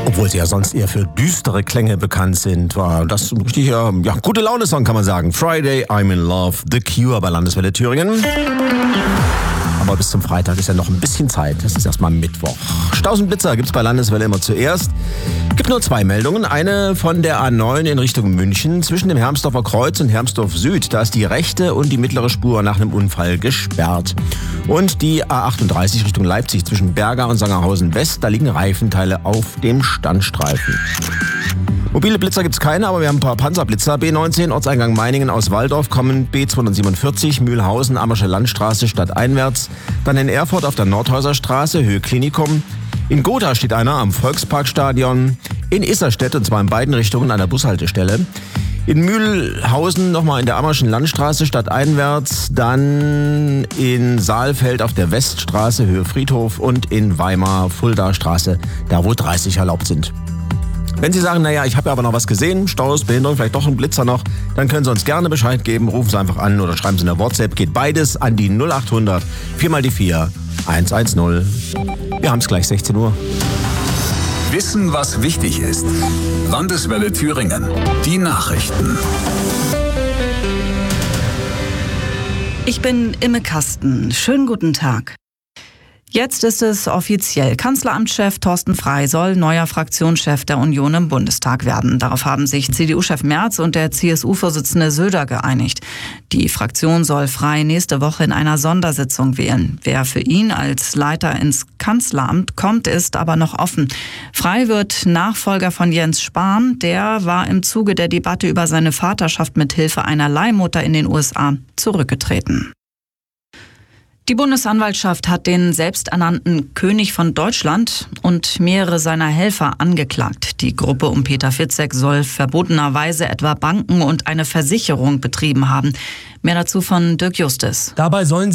Obwohl sie ja sonst eher für düstere Klänge bekannt sind, war das ein richtiger, gute Laune-Song, kann man sagen. Friday, I'm in Love, The Cure bei Landeswelle Thüringen. Aber bis zum Freitag ist ja noch ein bisschen Zeit. Das ist erstmal Mittwoch. Staus und Blitzer gibt's bei Landeswelle immer zuerst. Gibt nur 2 Meldungen. Eine von der A9 in Richtung München zwischen dem Hermsdorfer Kreuz und Hermsdorf Süd. Da ist die rechte und die mittlere Spur nach einem Unfall gesperrt. Und die A38 Richtung Leipzig zwischen Berga und Sangerhausen West. Da liegen Reifenteile auf dem Standstreifen. Mobile Blitzer gibt's keine, aber wir haben ein paar Panzerblitzer. B19, Ortseingang Meiningen aus Walldorf, kommen B247, Mühlhausen, Ammersche Landstraße, stadteinwärts. Dann in Erfurt auf der Nordhäuser Straße, Höhe Klinikum. In Gotha steht einer am Volksparkstadion. In Isserstedt, und zwar in beiden Richtungen an der Bushaltestelle. In Mühlhausen nochmal in der Ammerschen Landstraße, stadteinwärts. Dann in Saalfeld auf der Weststraße, Höhe Friedhof. Und in Weimar, Fulda Straße, da wo 30 erlaubt sind. Wenn Sie sagen, ich habe ja aber noch was gesehen, Staus, Behinderung, vielleicht doch ein Blitzer noch, dann können Sie uns gerne Bescheid geben, rufen Sie einfach an oder schreiben Sie eine WhatsApp. Geht beides an die 0800 4x4 110. Wir haben es gleich 16 Uhr. Wissen, was wichtig ist. Landeswelle Thüringen. Die Nachrichten. Ich bin Imme Kasten. Schönen guten Tag. Jetzt ist es offiziell. Kanzleramtschef Thorsten Frey soll neuer Fraktionschef der Union im Bundestag werden. Darauf haben sich CDU-Chef Merz und der CSU-Vorsitzende Söder geeinigt. Die Fraktion soll Frey nächste Woche in einer Sondersitzung wählen. Wer für ihn als Leiter ins Kanzleramt kommt, ist aber noch offen. Frey wird Nachfolger von Jens Spahn. Der war im Zuge der Debatte über seine Vaterschaft mit Hilfe einer Leihmutter in den USA zurückgetreten. Die Bundesanwaltschaft hat den selbsternannten König von Deutschland und mehrere seiner Helfer angeklagt. Die Gruppe um Peter Fitzek soll verbotenerweise etwa Banken und eine Versicherung betrieben haben. Mehr dazu von Dirk Justus. Dabei sollen